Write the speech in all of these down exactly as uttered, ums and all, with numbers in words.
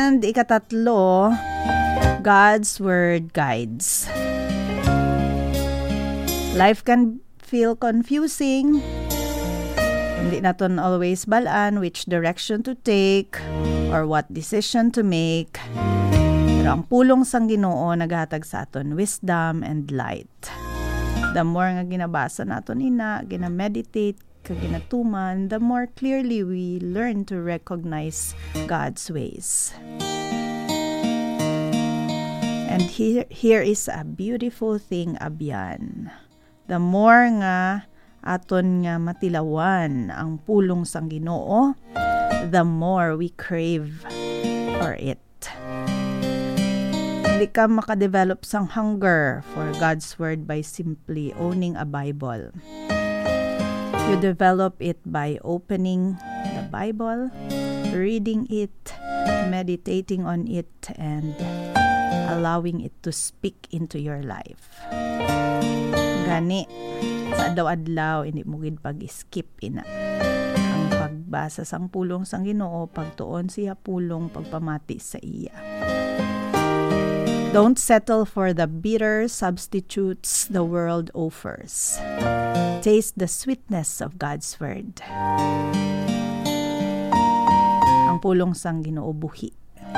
And ikatatlo, God's Word guides. Life can feel confusing. Hindi natin always balaan which direction to take or what decision to make. Pero ang pulong sang Ginoo naghatag sa aton wisdom and light. The more nga ginabasa naton ina, ginameditate, kag ginatuman, the more clearly we learn to recognize God's ways. And here, here is a beautiful thing abyan. The more nga aton nga matilawan ang pulong sang Ginoo, the more we crave for it. Hindi ka makadevelop sang hunger for God's Word by simply owning a Bible. You develop it by opening the Bible, reading it, meditating on it, and allowing it to speak into your life. Gani, sa adlaw-adlaw, hindi mo gid pag-skip ina. Ang pagbasa sang pulong sang Ginoo, pagtuon siya pulong, pagpamati sa iya. Don't settle for the bitter substitutes the world offers. Taste the sweetness of God's Word. Ang pulong sang Ginoo buhi.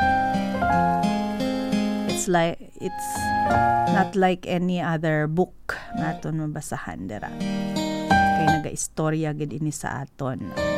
It's like it's not like any other book naton mabasahan dira. Kay naga-istorya gid ini sa aton.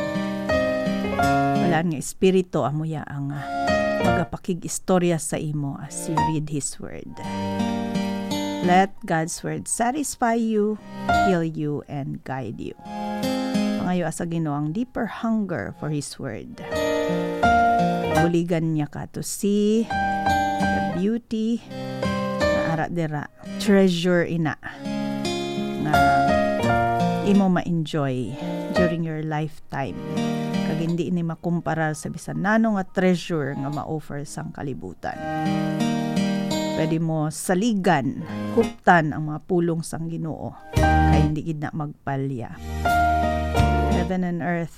Wala nga espiritu amuya ang uh, magapakig-istorya sa imo as you read His Word. Let God's Word satisfy you, heal you, and guide you. Pangayo asa Ginoo ang deeper hunger for His Word. Buligan niya ka to see the beauty na ara dira, treasure ina nga imo ma-enjoy during your lifetime. Kag hindi ini makumpara sa bisan nano nga treasure nga ma-offer sang kalibutan. Pwede mo saligan, huptan ang mga pulong sang Ginoo kay hindi gid na magpalya. Heaven and earth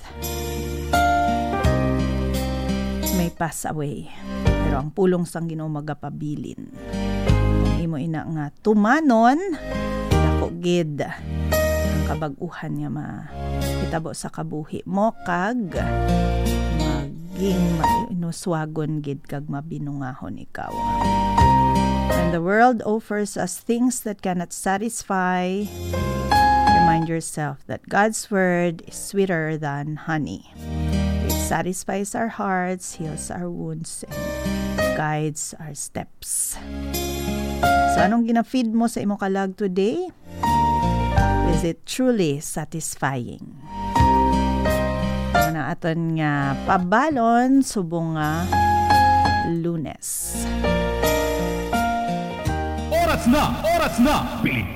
may pass away, pero ang pulong sang Ginoo magapabilin. Kung imo ina nga tumanon, dako gid ang kabag-uhan nga mahitabo sa kabuhi mo kag maging inuswagon gid kag mabinungahon ikaw. When the world offers us things that cannot satisfy, remind yourself that God's Word is sweeter than honey. Satisfies our hearts, heals our wounds, and guides our steps. So, anong gina-feed mo sa imong kalag today? Is it truly satisfying? Ano aton nga pabalon subong nga Lunes. Oras na! Oras na! Pili